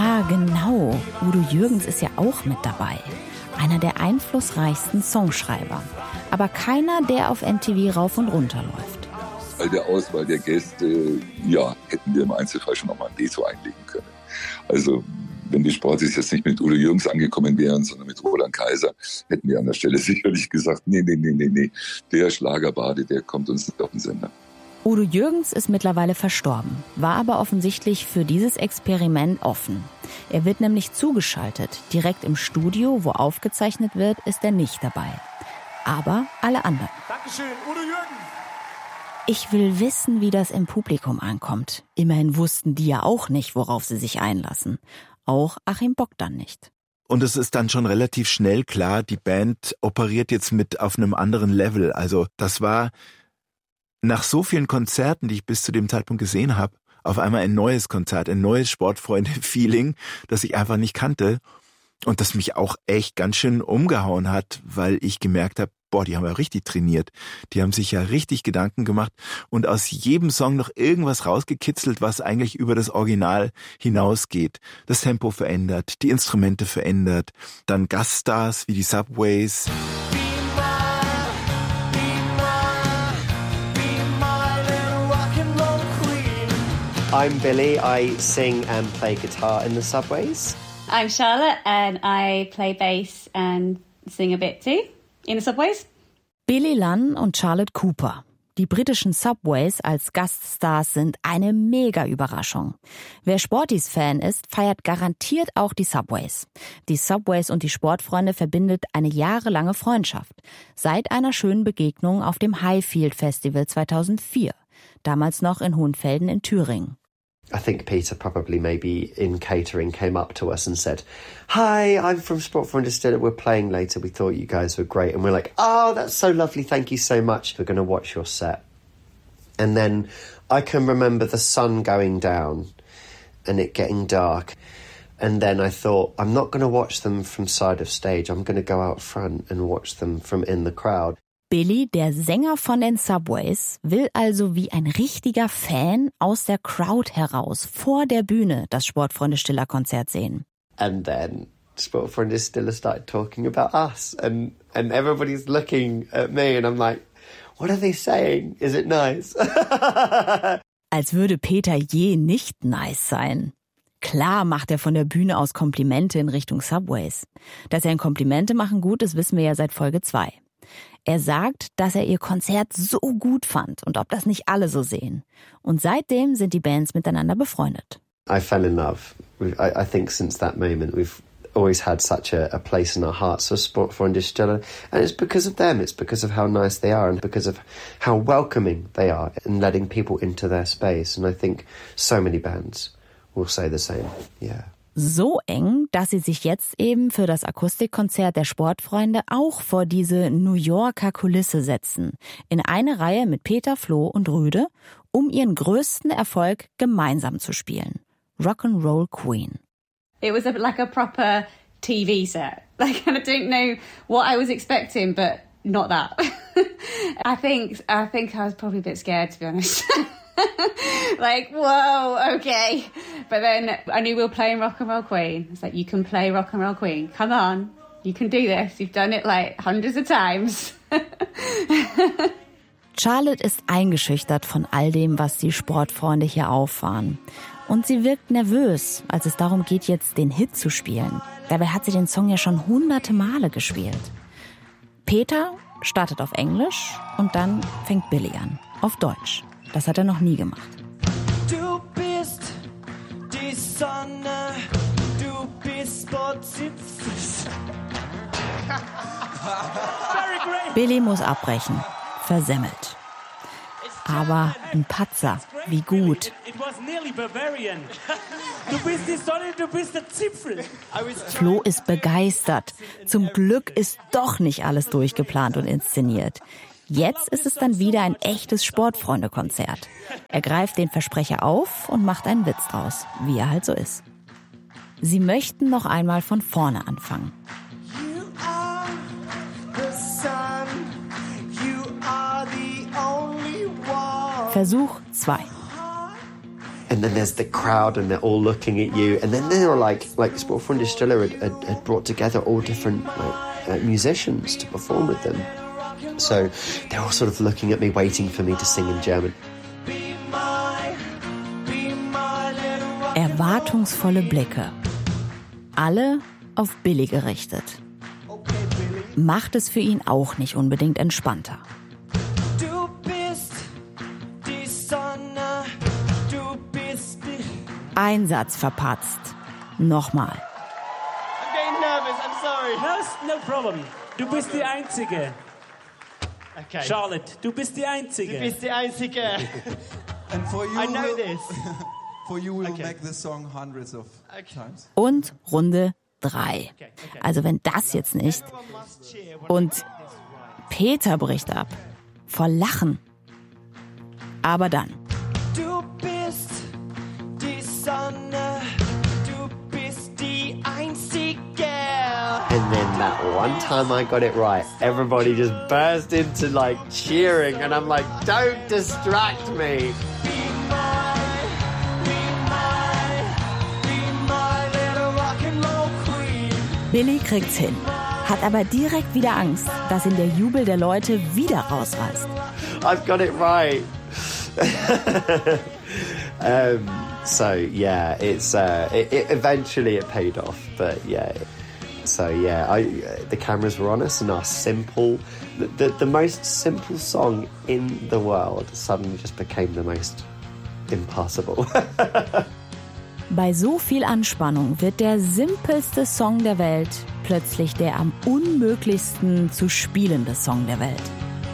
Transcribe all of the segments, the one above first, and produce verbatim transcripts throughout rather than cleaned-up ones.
Ja, genau. Udo Jürgens ist ja auch mit dabei. Einer der einflussreichsten Songschreiber. Aber keiner, der auf M T V rauf und runter läuft. Bei der Auswahl der Gäste, ja, hätten wir im Einzelfall schon nochmal ein Veto einlegen können. Also, wenn die Sportis jetzt nicht mit Udo Jürgens angekommen wären, sondern mit Roland Kaiser, hätten wir an der Stelle sicherlich gesagt, nee, nee, nee, nee, nee, der Schlagerbade, der kommt uns nicht auf den Sender. Udo Jürgens ist mittlerweile verstorben, war aber offensichtlich für dieses Experiment offen. Er wird nämlich zugeschaltet. Direkt im Studio, wo aufgezeichnet wird, ist er nicht dabei. Aber alle anderen. Dankeschön, Udo Jürgens. Ich will wissen, wie das im Publikum ankommt. Immerhin wussten die ja auch nicht, worauf sie sich einlassen. Auch Achim Bogdan nicht. Und es ist dann schon relativ schnell klar, die Band operiert jetzt mit auf einem anderen Level. Also das war nach so vielen Konzerten, die ich bis zu dem Zeitpunkt gesehen habe, auf einmal ein neues Konzert, ein neues Sportfreunde-Feeling, das ich einfach nicht kannte und das mich auch echt ganz schön umgehauen hat, weil ich gemerkt habe, boah, die haben ja richtig trainiert. Die haben sich ja richtig Gedanken gemacht und aus jedem Song noch irgendwas rausgekitzelt, was eigentlich über das Original hinausgeht. Das Tempo verändert, die Instrumente verändert, dann Gaststars wie die Subways. I'm Billy, I sing and play guitar in the Subways. I'm Charlotte and I play bass and sing a bit too in the Subways. Billy Lunn und Charlotte Cooper. Die britischen Subways als Gaststars sind eine Mega-Überraschung. Wer Sporties-Fan ist, feiert garantiert auch die Subways. Die Subways und die Sportfreunde verbindet eine jahrelange Freundschaft. Seit einer schönen Begegnung auf dem Highfield Festival zweitausendvier. Damals noch in Hohenfelden in Thüringen. I think Peter probably maybe in catering came up to us and said, "Hi, I'm from Sportfreunde Stille. We're playing later. We thought you guys were great." And we're like, "Oh, that's so lovely. Thank you so much. We're going to watch your set." And then I can remember the sun going down and it getting dark. And then I thought, I'm not going to watch them from side of stage. I'm going to go out front and watch them from in the crowd. Billy, der Sänger von den Subways, will also wie ein richtiger Fan aus der Crowd heraus vor der Bühne das Sportfreunde Stiller Konzert sehen. And then Sportfreunde Stiller started talking about us and, and everybody's looking at me and I'm like, what are they saying? Is it nice? Als würde Peter je nicht nice sein. Klar macht er von der Bühne aus Komplimente in Richtung Subways. Dass er in Komplimente machen gut ist, wissen wir ja seit Folge zwei. Er sagt, dass er ihr Konzert so gut fand und ob das nicht alle so sehen. Und seitdem sind die Bands miteinander befreundet. I fell in love. I, I think since that moment we've always had such a, a place in our hearts for Sportfreunde Stille. And it's because of them. It's because of how nice they are and because of how welcoming they are in letting people into their space. And I think so many bands will say the same. Yeah. So eng, dass sie sich jetzt eben für das Akustikkonzert der Sportfreunde auch vor diese New Yorker Kulisse setzen. In eine Reihe mit Peter, Flo und Rüde, um ihren größten Erfolg gemeinsam zu spielen. Rock'n'Roll Queen. It was a, like a proper T V set. Like, I don't know what I was expecting, but not that. I think I think I was probably a bit scared, to be honest. Like, whoa, okay. But then I knew we were playing Rock'n'Roll Queen. It's like, you can play Rock'n'Roll Queen. Come on, you can do this. You've done it like hundreds of times. Charlotte ist eingeschüchtert von all dem, was die Sportfreunde hier auffahren. Und sie wirkt nervös, als es darum geht, jetzt den Hit zu spielen. Dabei hat sie den Song ja schon hunderte Male gespielt. Peter startet auf Englisch und dann fängt Billy an, auf Deutsch. Das hat er noch nie gemacht. Du bist die Sonne, du bist Sportzitzes. Billy muss abbrechen, versemmelt. Aber ein Patzer, wie gut. Du bist die Sonne, du bist der Zipfel. Flo ist begeistert. Zum Glück ist doch nicht alles durchgeplant und inszeniert. Jetzt ist es dann wieder ein echtes Sportfreunde-Konzert. Er greift den Versprecher auf und macht einen Witz draus, wie er halt so ist. Sie möchten noch einmal von vorne anfangen. Versuch zwei. and then there's the crowd and they're all looking at you, and then they were like, like Sportfreunde Stille had, had, had brought together all different like, uh, musicians to perform with them. So they're all sort of looking at me, waiting for me to sing in German. Erwartungsvolle Blicke. Alle auf Billy gerichtet. Macht es für ihn auch nicht unbedingt entspannter. Du bist die Sonne, du bist die... Ein Satz verpatzt. Nochmal. I'm getting nervous, I'm sorry. No, no problem. Du bist die Einzige. Okay. Charlotte, du bist die Einzige. Du bist die Einzige. And for you, I know we'll, this. For you, we'll Okay. make this song hundreds of times. Und Runde drei. Also wenn das jetzt nicht. Und Peter bricht ab. Vor Lachen. Aber dann. Du bist die Sonne, du bist die Einzige. And then that one time I got it right, everybody just burst into like cheering, and I'm like, don't distract me. Billy kriegt's hin. Hat aber direkt wieder Angst, dass ihn der Jubel der Leute wieder rausreißt. I've got it right. um, so yeah, it's uh, it, it, eventually it paid off, but yeah. So yeah, I, the cameras were on us, and our simple, the, the the most simple song in the world suddenly just became the most impossible. Bei so viel Anspannung wird der simpelste Song der Welt plötzlich der am unmöglichsten zu spielende Song der Welt.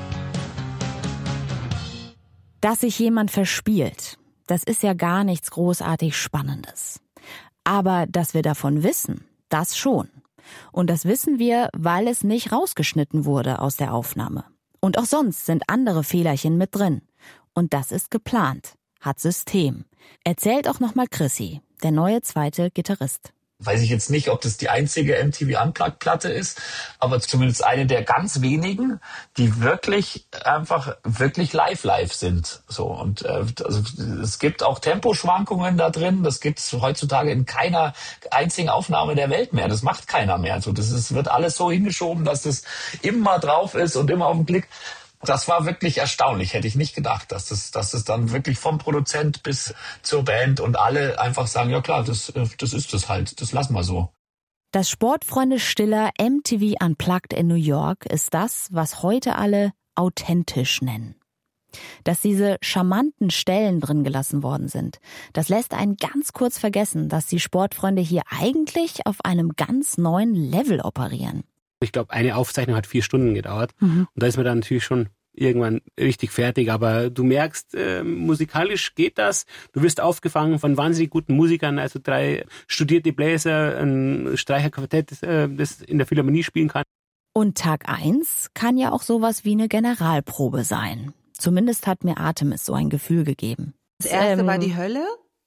Dass sich jemand verspielt, das ist ja gar nichts großartig Spannendes. Aber dass wir davon wissen, das schon. Und das wissen wir, weil es nicht rausgeschnitten wurde aus der Aufnahme. Und auch sonst sind andere Fehlerchen mit drin. Und das ist geplant, hat System. Erzählt auch nochmal Chrissy, der neue zweite Gitarrist. Weiß ich jetzt nicht, ob das die einzige M T V Unplugged-Platte ist, aber zumindest eine der ganz wenigen, die wirklich einfach wirklich live live sind. So, und äh, also, es gibt auch Temposchwankungen da drin. Das gibt es heutzutage in keiner einzigen Aufnahme der Welt mehr. Das macht keiner mehr. Also das ist, wird alles so hingeschoben, dass das immer drauf ist und immer auf den Klick. Das war wirklich erstaunlich, hätte ich nicht gedacht, dass das, dass das dann wirklich vom Produzent bis zur Band und alle einfach sagen, ja klar, das, das ist das halt, das lassen wir so. Das Sportfreunde Stiller M T V Unplugged in New York ist das, was heute alle authentisch nennen. Dass diese charmanten Stellen drin gelassen worden sind, das lässt einen ganz kurz vergessen, dass die Sportfreunde hier eigentlich auf einem ganz neuen Level operieren. Ich glaube, eine Aufzeichnung hat vier Stunden gedauert. Mhm. Und da ist man dann natürlich schon irgendwann richtig fertig. Aber du merkst, äh, musikalisch geht das. Du wirst aufgefangen von wahnsinnig guten Musikern, also drei studierte Bläser, ein Streicherquartett, äh, das in der Philharmonie spielen kann. Und Tag eins kann ja auch sowas wie eine Generalprobe sein. Zumindest hat mir Artemis so ein Gefühl gegeben. Das erste ähm, war die Hölle,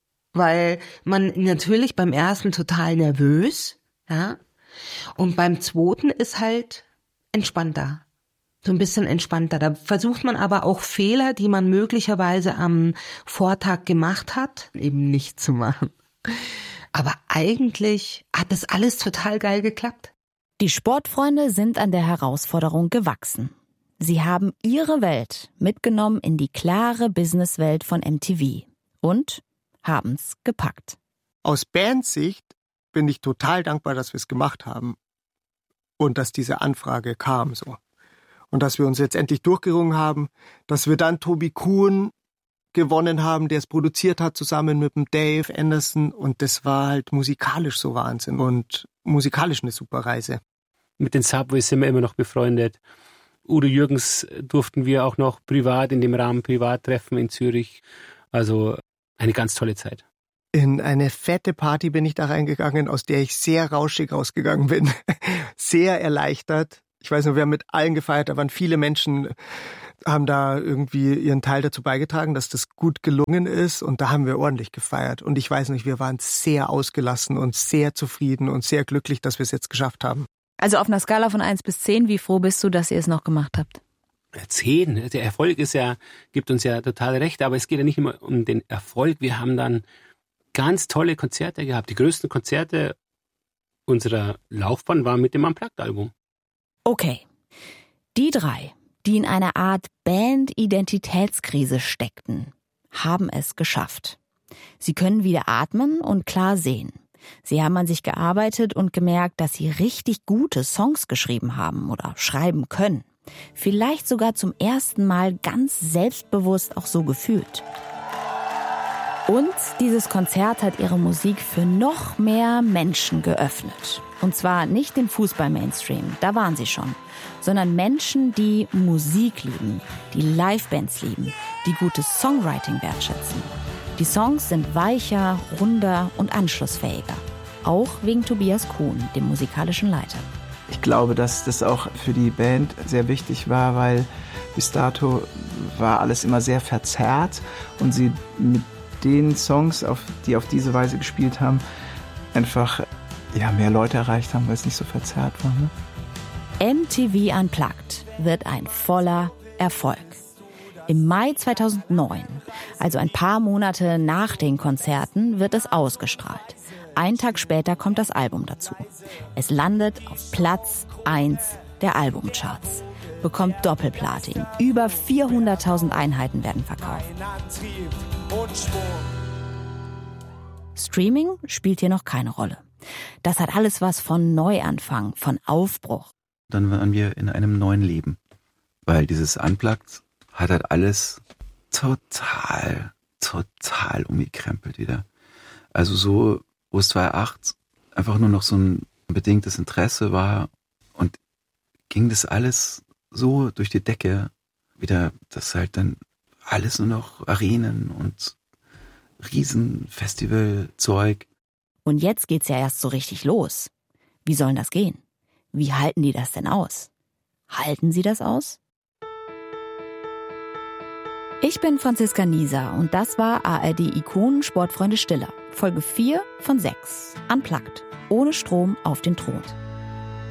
weil man natürlich beim ersten total nervös, ja. Und beim zweiten ist halt entspannter. So ein bisschen entspannter. Da versucht man aber auch Fehler, die man möglicherweise am Vortag gemacht hat, eben nicht zu machen. Aber eigentlich hat das alles total geil geklappt. Die Sportfreunde sind an der Herausforderung gewachsen. Sie haben ihre Welt mitgenommen in die klare Businesswelt von M T V und haben's gepackt. Aus Bandsicht bin ich total dankbar, dass wir es gemacht haben und dass diese Anfrage kam so. Und dass wir uns jetzt endlich durchgerungen haben, dass wir dann Tobi Kuhn gewonnen haben, der es produziert hat, zusammen mit dem Dave Anderson. Und das war halt musikalisch so Wahnsinn und musikalisch eine super Reise. Mit den Subways sind wir immer noch befreundet. Udo Jürgens durften wir auch noch privat, in dem Rahmen privat treffen in Zürich. Also eine ganz tolle Zeit. In eine fette Party bin ich da reingegangen, aus der ich sehr rauschig rausgegangen bin. Sehr erleichtert. Ich weiß nur, wir haben mit allen gefeiert, da waren viele Menschen, haben da irgendwie ihren Teil dazu beigetragen, dass das gut gelungen ist, und da haben wir ordentlich gefeiert. Und ich weiß nicht, wir waren sehr ausgelassen und sehr zufrieden und sehr glücklich, dass wir es jetzt geschafft haben. Also auf einer Skala von eins bis zehn, wie froh bist du, dass ihr es noch gemacht habt? zehn. Der Erfolg ist ja, gibt uns ja total recht, aber es geht ja nicht immer um den Erfolg. Wir haben dann ganz tolle Konzerte gehabt. Die größten Konzerte unserer Laufbahn waren mit dem Unplugged-Album. Okay. Die drei, die in einer Art Band-Identitätskrise steckten, haben es geschafft. Sie können wieder atmen und klar sehen. Sie haben an sich gearbeitet und gemerkt, dass sie richtig gute Songs geschrieben haben oder schreiben können. Vielleicht sogar zum ersten Mal ganz selbstbewusst auch so gefühlt. Und dieses Konzert hat ihre Musik für noch mehr Menschen geöffnet. Und zwar nicht den Fußball-Mainstream, da waren sie schon, sondern Menschen, die Musik lieben, die Livebands lieben, die gutes Songwriting wertschätzen. Die Songs sind weicher, runder und anschlussfähiger. Auch wegen Tobias Kuhn, dem musikalischen Leiter. Ich glaube, dass das auch für die Band sehr wichtig war, weil bis dato war alles immer sehr verzerrt und sie mit den Songs, auf, die auf diese Weise gespielt haben, einfach ja, mehr Leute erreicht haben, weil es nicht so verzerrt war. Ne? M T V Unplugged wird ein voller Erfolg. Im Mai zweitausendneun, also ein paar Monate nach den Konzerten, wird es ausgestrahlt. Ein Tag später kommt das Album dazu. Es landet auf Platz eins der Albumcharts, bekommt Doppelplatin. Über vierhunderttausend Einheiten werden verkauft. Streaming spielt hier noch keine Rolle. Das hat alles was von Neuanfang, von Aufbruch. Dann waren wir in einem neuen Leben, weil dieses Unplugged hat halt alles total, total umgekrempelt wieder. Also so, wo es zweitausendacht einfach nur noch so ein bedingtes Interesse war und ging das alles so durch die Decke wieder, dass halt dann alles nur noch Arenen und Riesenfestivalzeug. Und jetzt geht's ja erst so richtig los. Wie soll das gehen? Wie halten die das denn aus? Halten sie das aus? Ich bin Franziska Nieser und das war A R D-Ikonen Sportfreunde Stiller. Folge vier von sechs. Unplugged. Ohne Strom auf den Thron.